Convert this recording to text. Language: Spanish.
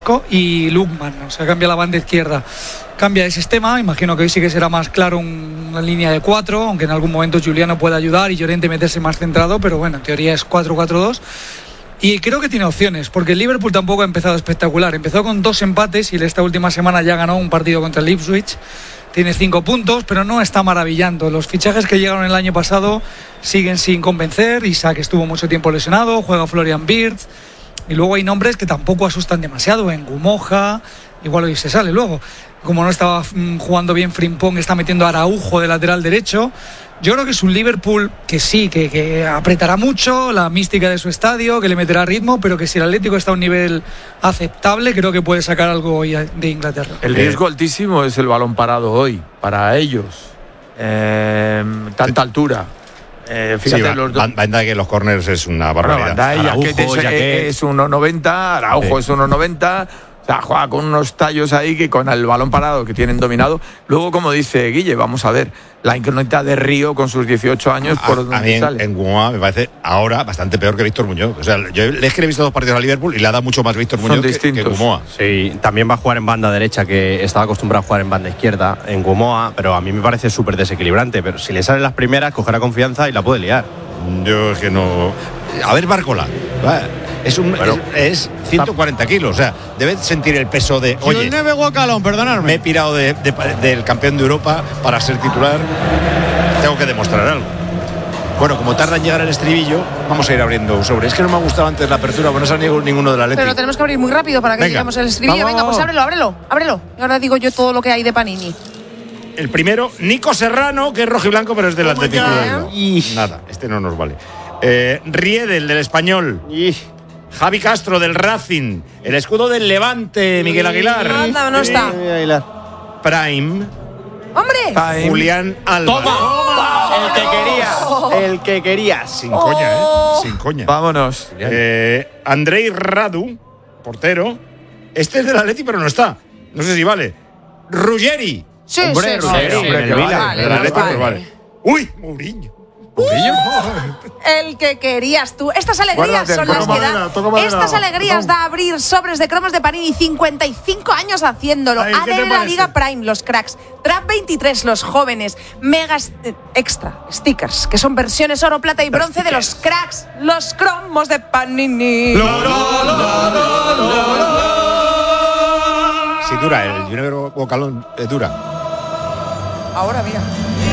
y Lukman, o sea, cambia la banda izquierda, cambia de sistema. Imagino que hoy sí que será más claro una línea de 4, aunque en algún momento Juliano pueda ayudar y Llorente meterse más centrado, pero bueno, en teoría es 4-4-2. Y creo que tiene opciones, porque el Liverpool tampoco ha empezado espectacular. Empezó con 2 empates y esta última semana ya ganó un partido contra el Ipswich. Tiene 5 puntos, pero no está maravillando. Los fichajes que llegaron el año pasado siguen sin convencer. Isaac estuvo mucho tiempo lesionado, juega Florian Wirtz. Y luego hay nombres que tampoco asustan demasiado. En Gumoja, igual hoy se sale luego. Como no estaba jugando bien Frimpong, está metiendo a Araujo de lateral derecho. Yo creo que es un Liverpool que sí, que apretará mucho, la mística de su estadio, que le meterá ritmo, pero que si el Atlético está a un nivel aceptable, creo que puede sacar algo hoy de Inglaterra. El riesgo altísimo es el balón parado hoy, para ellos. Tanta altura. Fíjate, sí, los dos. Van Dijk en los corners es una barbaridad. Araujo es 1,90, Araujo es 1,90. O sea, juega con unos tallos ahí que con el balón parado que tienen dominado. Luego, como dice Guille, vamos a ver la incógnita de Río con sus 18 años por donde a mí sale. En Gumoa me parece ahora bastante peor que Víctor Muñoz. O sea, yo le he visto 2 partidos a Liverpool y le ha dado mucho más Víctor Muñoz que Gumoa. Sí, también va a jugar en banda derecha, que estaba acostumbrado a jugar en banda izquierda en Gumoa, pero a mí me parece súper desequilibrante. Pero si le salen las primeras, cogerá confianza y la puede liar. Yo es que no. A ver, Bárcola. Es 140 kilos, o sea, debe sentir el peso de. Oye, perdonadme. me he pirado del campeón de Europa para ser titular. Tengo que demostrar algo. Bueno, como tarda en llegar el estribillo, vamos a ir abriendo sobre. Es que no me ha gustado antes la apertura, bueno, no se ha salido ninguno de la letra. Pero lo tenemos que abrir muy rápido para que lleguemos al estribillo. Venga, pues ábrelo. Y ahora digo yo todo lo que hay de Panini. El primero, Nico Serrano, que es rojiblanco, pero es del Atlético. Nada, este no nos vale. Riedel, del Español. Javi Castro, del Racing. El escudo del Levante, Miguel Aguilar. No está. Prime. ¡Hombre! Julián Álvarez. ¡Toma! El que querías. Sin coña, Sin coña. Vámonos. Andrei Radu, portero. Este es del Atleti, pero no está. No sé si vale. Ruggeri. Sí, Hombre, vale. Uy, Mourinho. El que querías tú. Estas alegrías son las que dan. Estas alegrías da abrir sobres de cromos de Panini. 55 años haciéndolo. ADN la Liga Prime, los cracks. Draft 23, los jóvenes. Mega extra stickers, que son versiones oro, plata y bronce de los cracks. Los cromos de Panini. Sí, dura. El Junior Bocalón dura. Ahora mira.